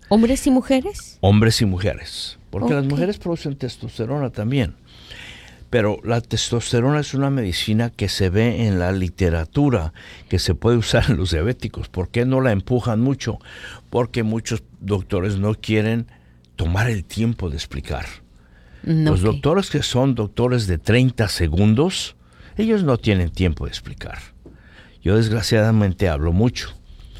¿Hombres y mujeres? Hombres y mujeres, porque Ok. las mujeres producen testosterona también. Pero la testosterona es una medicina que se ve en la literatura, que se puede usar en los diabéticos. ¿Por qué no la empujan mucho? Porque muchos doctores no quieren tomar el tiempo de explicar. Los Ok. doctores que son doctores de 30 segundos, ellos no tienen tiempo de explicar. Yo desgraciadamente hablo mucho.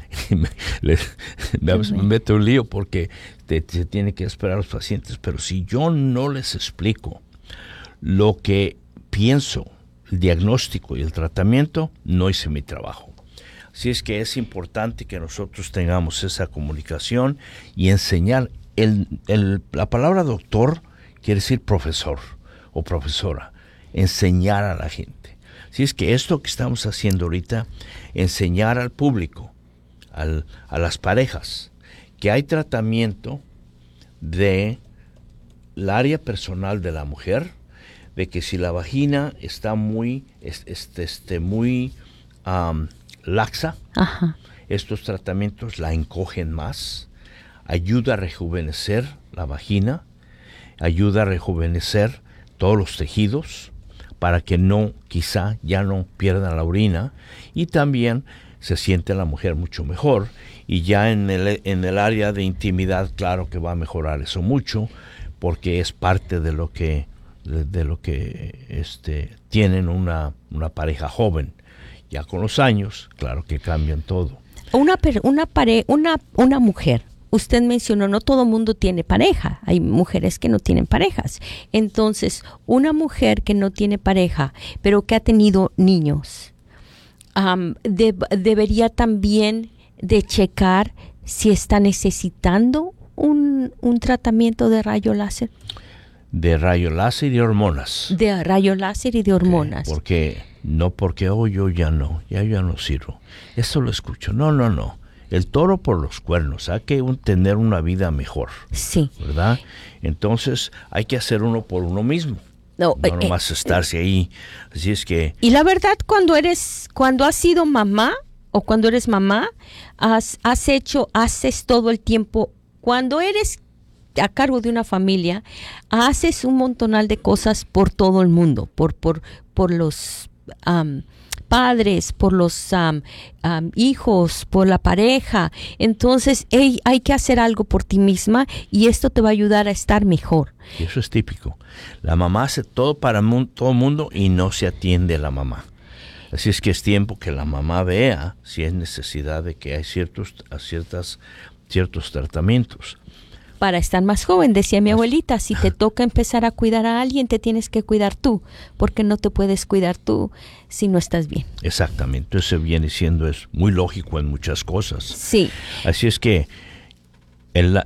Me meto un lío porque se tiene que esperar a los pacientes. Pero si yo no les explico lo que pienso, el diagnóstico y el tratamiento, no hice mi trabajo. Así es que es importante que nosotros tengamos esa comunicación y enseñar. La palabra doctor quiere decir profesor o profesora, enseñar a la gente. Así es que esto que estamos haciendo ahorita, enseñar al público, a las parejas, que hay tratamiento del área personal de la mujer, de que si la vagina está muy laxa, Ajá. estos tratamientos la encogen más, ayuda a rejuvenecer la vagina, ayuda a rejuvenecer todos los tejidos para que quizá ya no pierdan la orina, y también se siente la mujer mucho mejor, y ya en el área de intimidad, claro que va a mejorar eso mucho, porque es parte de lo que tienen una pareja joven. Ya con los años, claro que cambian todo. Una mujer. Usted mencionó, no todo mundo tiene pareja. Hay mujeres que no tienen parejas. Entonces, una mujer que no tiene pareja, pero que ha tenido niños, debería también de checar si está necesitando un tratamiento de rayo láser. De rayo láser y de hormonas. De rayo láser y de hormonas. Porque yo ya no sirvo. Eso lo escucho. No. El toro por los cuernos. Hay que tener una vida mejor. Sí. ¿Verdad? Entonces hay que hacer uno por uno mismo. No nomás estarse ahí. Así es que... Y la verdad, cuando has sido mamá o cuando eres mamá, haces todo el tiempo. Cuando eres a cargo de una familia, haces un montonal de cosas por todo el mundo, por los padres, por los hijos, por la pareja. Entonces, hay que hacer algo por ti misma y esto te va a ayudar a estar mejor. Y eso es típico. La mamá hace todo para todo el mundo y no se atiende a la mamá. Así es que es tiempo que la mamá vea si hay necesidad de que hay ciertos tratamientos. Para estar más joven, decía mi abuelita, si te toca empezar a cuidar a alguien, te tienes que cuidar tú, porque no te puedes cuidar tú si no estás bien. Exactamente, eso viene siendo es muy lógico en muchas cosas. Sí. Así es que el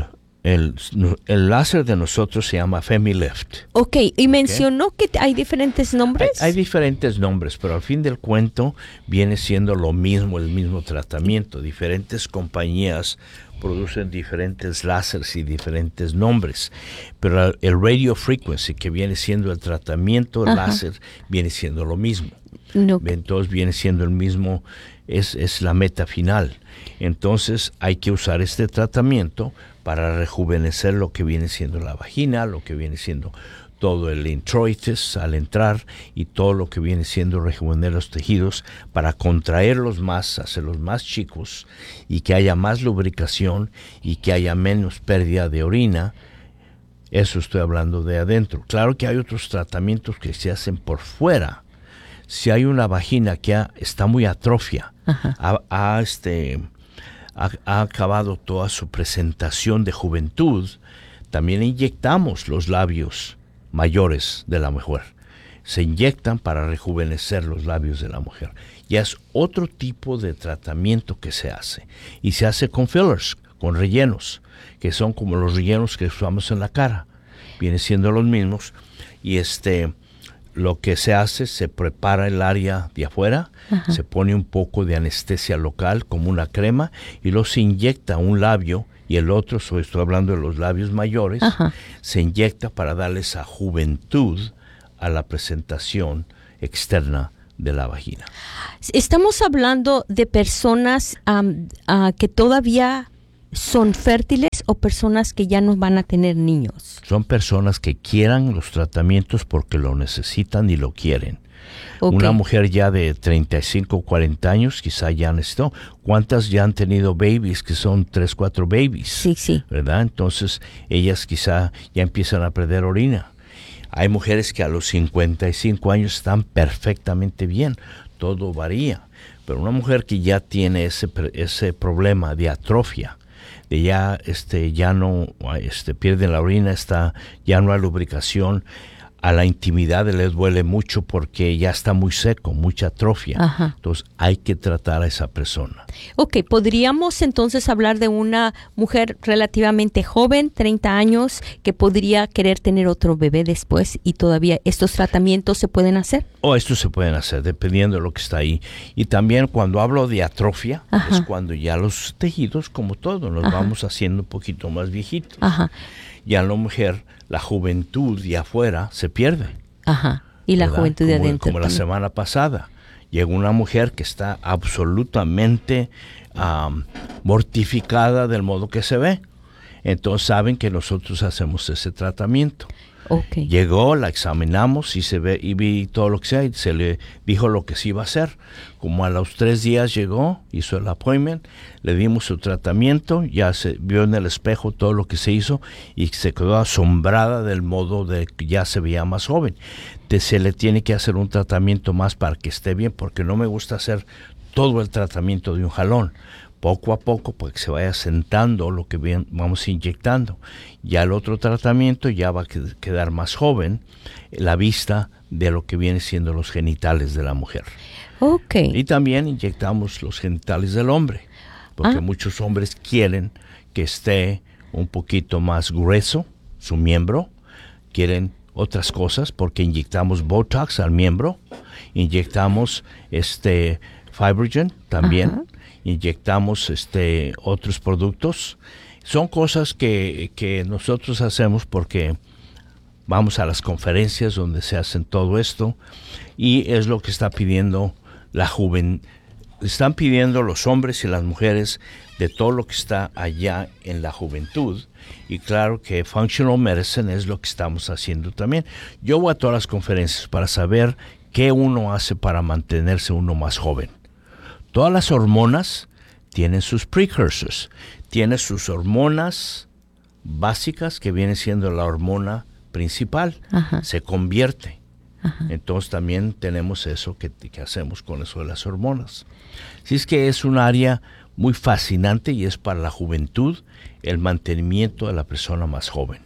láser de nosotros se llama FemiLift. Ok, y mencionó que hay diferentes nombres. Hay diferentes nombres, pero al fin del cuento viene siendo lo mismo, el mismo tratamiento. Diferentes compañías producen diferentes láseres y diferentes nombres, pero el radio frequency, que viene siendo el tratamiento láser, viene siendo lo mismo. No. Entonces viene siendo el mismo, es la meta final. Entonces hay que usar este tratamiento para rejuvenecer lo que viene siendo la vagina, lo que viene siendo todo el introitus al entrar y todo lo que viene siendo rejuvenecer los tejidos para contraerlos más, hacerlos más chicos y que haya más lubricación y que haya menos pérdida de orina. Eso estoy hablando de adentro. Claro que hay otros tratamientos que se hacen por fuera. Si hay una vagina que está muy atrofia, ha acabado toda su presentación de juventud, también inyectamos los labios mayores de la mujer. Se inyectan para rejuvenecer los labios de la mujer. Ya es otro tipo de tratamiento que se hace. Y se hace con fillers, con rellenos, que son como los rellenos que usamos en la cara. Vienen siendo los mismos. Y lo que se hace, se prepara el área de afuera, se pone un poco de anestesia local como una crema y luego se inyecta un labio y el otro, estoy hablando de los labios mayores, se inyecta para darle esa juventud a la presentación externa de la vagina. Estamos hablando de personas que todavía son fértiles o personas que ya no van a tener niños? Son personas que quieran los tratamientos porque lo necesitan y lo quieren. Okay. Una mujer ya de 35 o 40 años quizá ya necesitó. ¿Cuántas ya han tenido babies que son 3, 4 babies? Sí, sí. ¿Verdad? Entonces ellas quizá ya empiezan a perder orina. Hay mujeres que a los 55 años están perfectamente bien. Todo varía. Pero una mujer que ya tiene ese problema de atrofia, de ya no pierden la orina, ya no hay lubricación, a la intimidad les duele mucho porque ya está muy seco, mucha atrofia. Ajá. Entonces hay que tratar a esa persona. Ok, podríamos entonces hablar de una mujer relativamente joven, 30 años, que podría querer tener otro bebé después y todavía estos tratamientos se pueden hacer. Estos se pueden hacer dependiendo de lo que está ahí. Y también cuando hablo de atrofia, Ajá. es cuando ya los tejidos, como todo, nos Ajá. vamos haciendo un poquito más viejitos. Ajá. Ya la mujer, la juventud de afuera se pierde. Ajá. Y la ¿verdad? juventud de Como, adentro. como la también. semana pasada. Llegó una mujer que está absolutamente mortificada del modo que se ve. Entonces saben que nosotros hacemos ese tratamiento. Okay. Llegó, la examinamos y vi todo lo que sea y se le dijo lo que se iba a hacer. Como a los 3 días llegó, hizo el appointment, le dimos su tratamiento, ya se vio en el espejo todo lo que se hizo y se quedó asombrada del modo de que ya se veía más joven. Se le tiene que hacer un tratamiento más para que esté bien, porque no me gusta hacer todo el tratamiento de un jalón. Poco a poco, pues que se vaya sentando lo que vamos inyectando. Ya el otro tratamiento ya va a quedar más joven la vista de lo que viene siendo los genitales de la mujer. Okay. Y también inyectamos los genitales del hombre, porque muchos hombres quieren que esté un poquito más grueso su miembro, quieren otras cosas porque inyectamos Botox al miembro, inyectamos Fibrogen también. Ajá. Inyectamos otros productos. Son cosas que nosotros hacemos porque vamos a las conferencias donde se hacen todo esto y es lo que está pidiendo la juventud. Están pidiendo los hombres y las mujeres de todo lo que está allá en la juventud y claro que Functional Medicine es lo que estamos haciendo también. Yo voy a todas las conferencias para saber qué uno hace para mantenerse uno más joven. Todas las hormonas tienen sus precursors, tienen sus hormonas básicas que viene siendo la hormona principal, ajá, se convierte. Ajá. Entonces también tenemos eso que hacemos con eso de las hormonas. Así es que es un área muy fascinante y es para la juventud el mantenimiento de la persona más joven.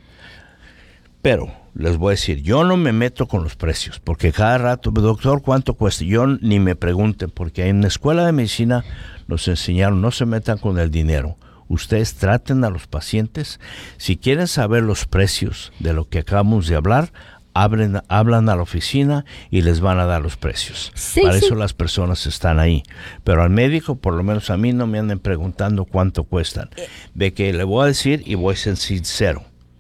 Pero les voy a decir, yo no me meto con los precios, porque cada rato, doctor, ¿cuánto cuesta? Yo ni me pregunten, porque en la escuela de medicina nos enseñaron, no se metan con el dinero. Ustedes traten a los pacientes. Si quieren saber los precios de lo que acabamos de hablar, hablan a la oficina y les van a dar los precios. Sí, para eso las personas están ahí. Pero al médico, por lo menos a mí, no me anden preguntando cuánto cuestan. De que le voy a decir y voy a ser sincero.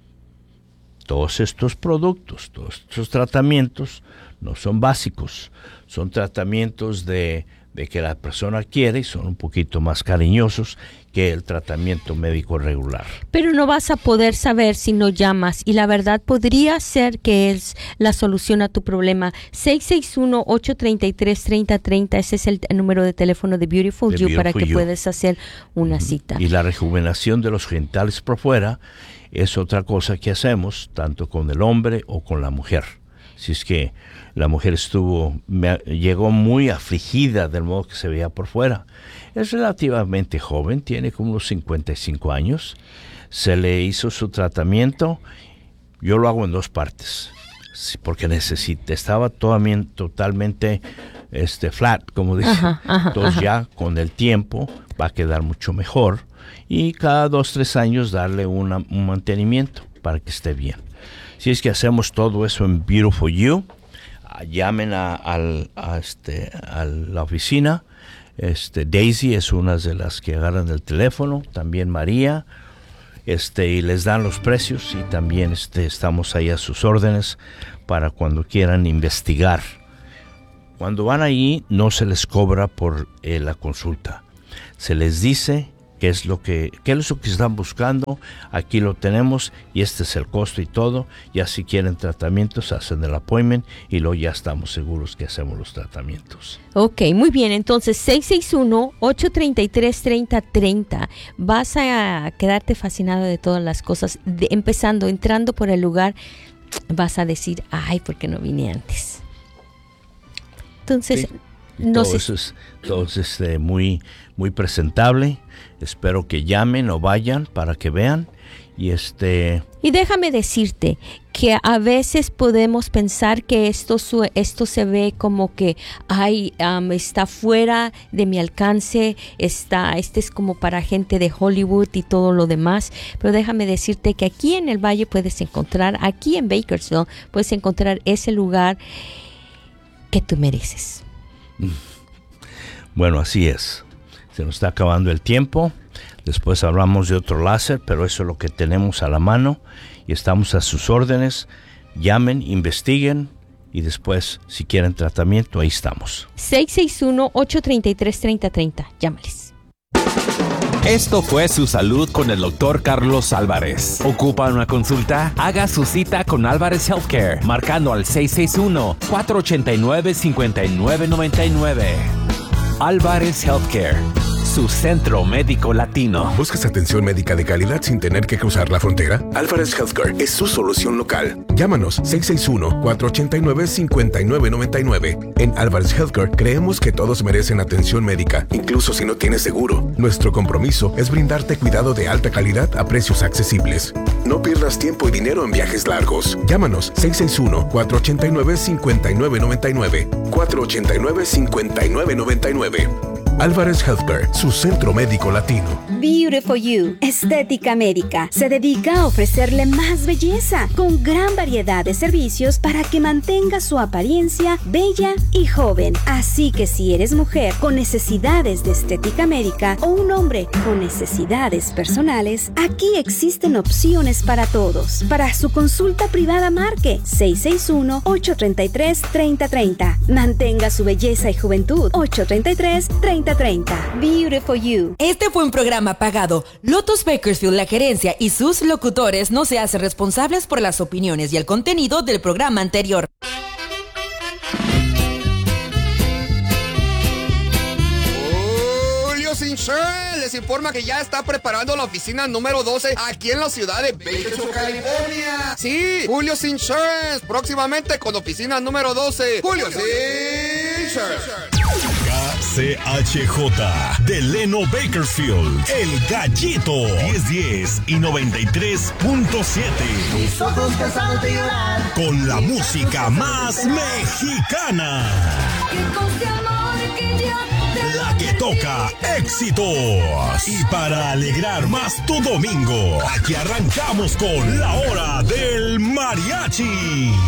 Todos estos productos, todos estos tratamientos no son básicos, son tratamientos de que la persona quiere y son un poquito más cariñosos que el tratamiento médico regular. Pero no vas a poder saber si no llamas y la verdad podría ser que es la solución a tu problema. 661-833-3030, ese es el número de teléfono de Beautiful You para que puedas hacer una cita. Y la rejuvenación de los genitales por fuera es otra cosa que hacemos, tanto con el hombre o con la mujer. Si es que la mujer llegó muy afligida del modo que se veía por fuera. Es relativamente joven, tiene como unos 55 años. Se le hizo su tratamiento. Yo lo hago en 2 partes, porque estaba totalmente flat, como dice. Entonces ya con el tiempo va a quedar mucho mejor. Y cada 2-3 años darle un mantenimiento para que esté bien. Si es que hacemos todo eso en Beautiful You, llamen a la oficina. Daisy es una de las que agarran el teléfono, también María, y les dan los precios y también estamos ahí a sus órdenes para cuando quieran investigar. Cuando van ahí no se les cobra por la consulta, se les dice qué es lo que están buscando. Aquí lo tenemos y este es el costo y todo. Ya si quieren tratamientos, hacen el appointment y luego ya estamos seguros que hacemos los tratamientos. Ok, muy bien. Entonces, 661-833-3030. Vas a quedarte fascinado de todas las cosas. Entrando por el lugar, vas a decir, ay, ¿por qué no vine antes? Entonces, Sí. no Todo sé. eso es muy, muy presentable. Espero que llamen o vayan para que vean. Y Y déjame decirte que a veces podemos pensar que esto se ve como que está fuera de mi alcance, este es como para gente de Hollywood y todo lo demás, pero déjame decirte que aquí en el Valle aquí en Bakersfield, puedes encontrar ese lugar que tú mereces. Bueno, así es. Se nos está acabando el tiempo. Después hablamos de otro láser, pero eso es lo que tenemos a la mano y estamos a sus órdenes. Llamen, investiguen y después, si quieren tratamiento, ahí estamos. 661-833-3030. Llámales. Esto fue Su Salud con el Dr. Carlos Álvarez. ¿Ocupa una consulta? Haga su cita con Álvarez Healthcare, marcando al 661-489-5999. Álvarez Healthcare, su centro médico latino. ¿Buscas atención médica de calidad sin tener que cruzar la frontera? Álvarez Healthcare es su solución local. Llámanos 661-489-5999. En Álvarez Healthcare creemos que todos merecen atención médica, incluso si no tienes seguro. Nuestro compromiso es brindarte cuidado de alta calidad a precios accesibles. No pierdas tiempo y dinero en viajes largos. Llámanos 661-489-5999. 489-5999. Álvarez Healthcare, su centro médico latino. Beautiful You, estética médica, se dedica a ofrecerle más belleza, con gran variedad de servicios para que mantenga su apariencia bella y joven. Así que si eres mujer con necesidades de estética médica o un hombre con necesidades personales, aquí existen opciones para todos. Para su consulta privada, marque 661-833-3030. Mantenga su belleza y juventud. 833-3030. Beautiful You. Este fue un programa pagado. Lotus Bakersfield, la gerencia y sus locutores no se hacen responsables por las opiniones y el contenido del programa anterior. Insurance les informa que ya está preparando la oficina número 12 aquí en la ciudad de Bakersfield, California. Sí, Julio's Insurance, próximamente con oficina número 12. Julio's Insurance. KCHJ de Leno Bakersfield, El Gallito, 1010 y 93.7. Mis ojos cansados de llorar. Con la música más mexicana. La que toca éxitos. Y para alegrar más tu domingo, aquí arrancamos con la hora del mariachi.